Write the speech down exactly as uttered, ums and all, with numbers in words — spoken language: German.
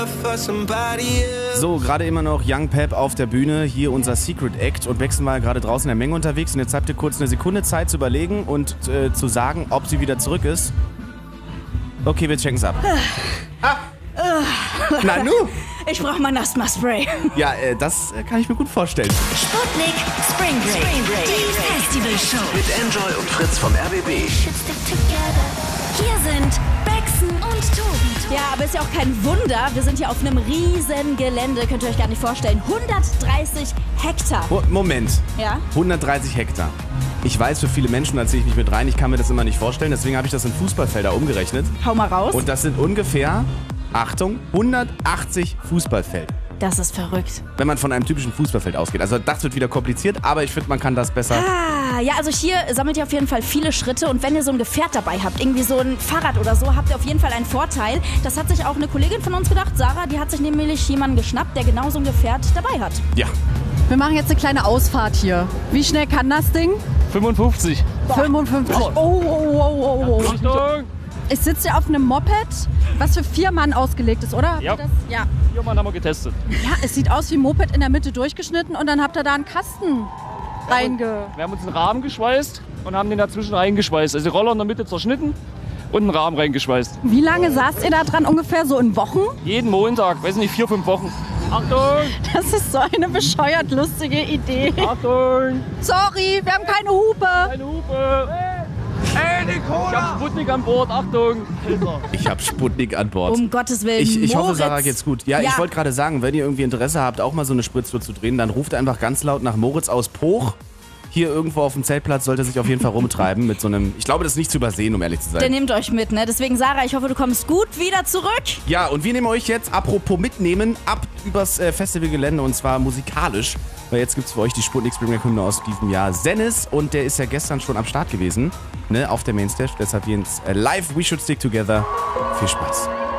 So, gerade immer noch Young Pep auf der Bühne, hier unser Secret Act und Becksen war gerade draußen in der Menge unterwegs und jetzt habt ihr kurz eine Sekunde Zeit zu überlegen und äh, zu sagen, ob sie wieder zurück ist. Okay, wir checken's ab. Ah. Na nu? Ich brauche mein Asthma-Spray. Ja, äh, das äh, kann ich mir gut vorstellen. Sputnik Spring Break, Spring Break. Die Festivalshow. Mit Enjoy und Fritz vom R B B. Hier sind Becksen und Tobi. Ja, aber ist ja auch kein Wunder. Wir sind hier auf einem riesen Gelände. Könnt ihr euch gar nicht vorstellen. hundertdreißig Hektar. Oh, Moment. Ja? hundertdreißig Hektar. Ich weiß, für viele Menschen, da ziehe ich mich mit rein, ich kann mir das immer nicht vorstellen. Deswegen habe ich das in Fußballfelder umgerechnet. Hau mal raus. Und das sind ungefähr, Achtung, hundertachtzig Fußballfelder. Das ist verrückt. Wenn man von einem typischen Fußballfeld ausgeht. Also das wird wieder kompliziert, aber ich finde, man kann das besser. Ah, ja, also hier sammelt ihr auf jeden Fall viele Schritte und wenn ihr so ein Gefährt dabei habt, irgendwie so ein Fahrrad oder so, habt ihr auf jeden Fall einen Vorteil. Das hat sich auch eine Kollegin von uns gedacht, Sarah, die hat sich nämlich jemanden geschnappt, der genau so ein Gefährt dabei hat. Ja. Wir machen jetzt eine kleine Ausfahrt hier. Wie schnell kann das Ding? fünfundfünfzig. fünfundfünfzig. Oh, oh, oh, oh, oh. Achtung! Ich sitze hier auf einem Moped, was für vier Mann ausgelegt ist, oder? Habt Ja. ihr das? Ja. Vier Mann haben wir getestet. Ja, es sieht aus wie ein Moped in der Mitte durchgeschnitten und dann habt ihr da einen Kasten reinge... Wir haben uns einen Rahmen geschweißt und haben den dazwischen reingeschweißt. Also die Roller in der Mitte zerschnitten und einen Rahmen reingeschweißt. Wie lange saßt ihr da dran ungefähr? So in Wochen? Jeden Montag, weiß nicht, vier, fünf Wochen. Achtung! Das ist so eine bescheuert lustige Idee. Achtung! Sorry, wir haben keine Hupe. Eine Hupe! Hey, die Cola! Ich hab Sputnik an Bord, Achtung! Ich habe Sputnik an Bord. Um Gottes Willen, Ich, ich hoffe, Moritz. Sarah geht's gut. Ja, Ja. ich wollte gerade sagen, wenn ihr irgendwie Interesse habt, auch mal so eine Spritztour zu drehen, dann ruft einfach ganz laut nach Moritz aus Poch. Hier irgendwo auf dem Zeltplatz sollte er sich auf jeden Fall rumtreiben mit so einem... Ich glaube, das ist nicht zu übersehen, um ehrlich zu Der sein. nimmt euch mit, ne? Deswegen, Sarah, ich hoffe, du kommst gut wieder zurück. Ja, und wir nehmen euch jetzt, apropos mitnehmen, ab übers äh, Festivalgelände und zwar musikalisch. Weil jetzt gibt's für euch die Sputnik Spring Break Hymne aus diesem Jahr. Zennis, und der ist ja gestern schon am Start gewesen, ne? Auf der Mainstage. Deshalb jetzt äh, live We Should Stick Together. Viel Spaß.